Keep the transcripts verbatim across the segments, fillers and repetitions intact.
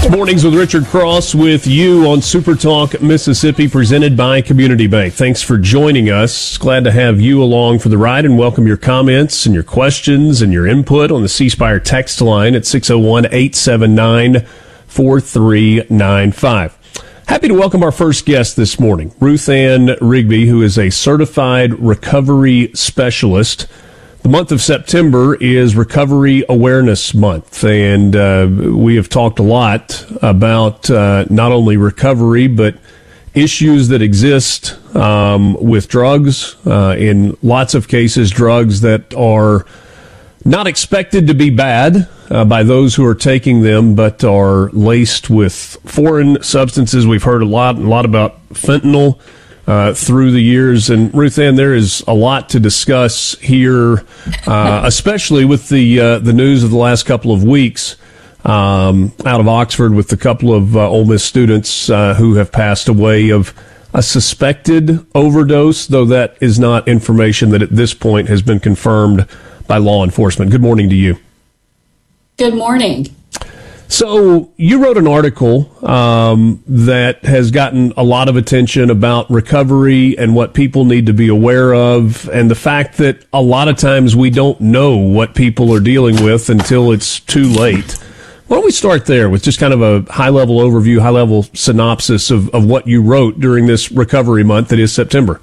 Mornings with Richard Cross with you on Super Talk Mississippi, presented by Community Bank. Thanks for joining us. Glad to have you along for the ride and welcome your comments and your questions and your input on the C Spire text line at six oh one, eight seven nine, four three nine five. Happy to welcome our first guest this morning, Ruth Ann Rigby, who is a certified recovery specialist. The month of September is Recovery Awareness Month, and uh, we have talked a lot about uh, not only recovery, but issues that exist um, with drugs, uh, in lots of cases, drugs that are not expected to be bad uh, by those who are taking them, but are laced with foreign substances. We've heard a lot, a lot about fentanyl Uh, through the years. And Ruth Ann, there is a lot to discuss here, uh, especially with the uh, the news of the last couple of weeks um, out of Oxford with a couple of uh, Ole Miss students uh, who have passed away of a suspected overdose, though that is not information that at this point has been confirmed by law enforcement. Good morning to you. Good morning. So you wrote an article um, that has gotten a lot of attention about recovery and what people need to be aware of, and the fact that a lot of times we don't know what people are dealing with until it's too late. Why don't we start there with just kind of a high-level overview, high-level synopsis of, of what you wrote during this recovery month that is September?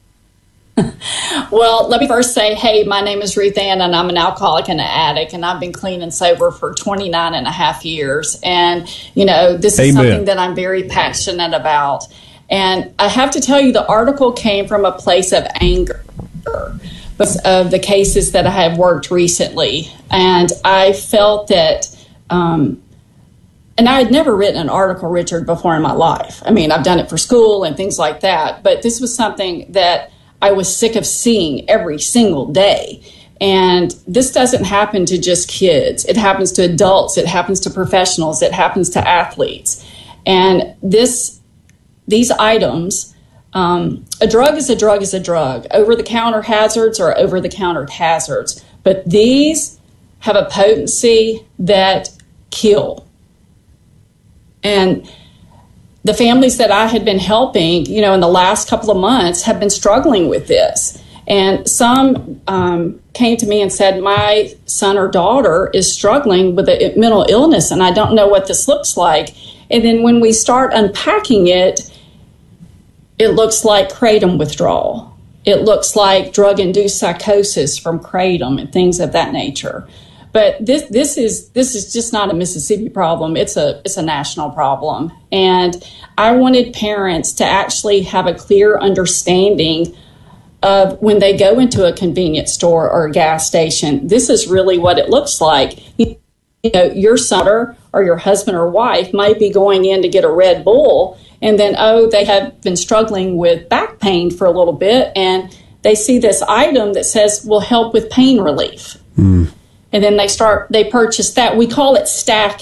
Well, let me first say, hey, my name is Ruth Ann, and I'm an alcoholic and an addict, and I've been clean and sober for twenty-nine and a half years. And, you know, this is Amen. Something that I'm very passionate about. And I have to tell you, the article came from a place of anger because of the cases that I have worked recently. And I felt that, um, and I had never written an article, Richard, before in my life. I mean, I've done it for school and things like that, but this was something that I was sick of seeing every single day. And this doesn't happen to just kids. It happens to adults. It happens to professionals. It happens to athletes. And this, these items, um, a drug is a drug is a drug. Over-the-counter hazards are over-the-counter hazards. But these have a potency that kill. And the families that I had been helping, you know, in the last couple of months have been struggling with this. And some um, came to me and said, my son or daughter is struggling with a mental illness, and I don't know what this looks like. And then when we start unpacking it, it looks like kratom withdrawal. It looks like drug-induced psychosis from kratom and things of that nature. But this this is this is just not a Mississippi problem. It's a it's a national problem. And I wanted parents to actually have a clear understanding of when they go into a convenience store or a gas station, this is really what it looks like. You know, your son or your husband or wife might be going in to get a Red Bull, and then, oh, they have been struggling with back pain for a little bit, and they see this item that says will help with pain relief. Mm. And then they start, they purchase that. We call it stacking.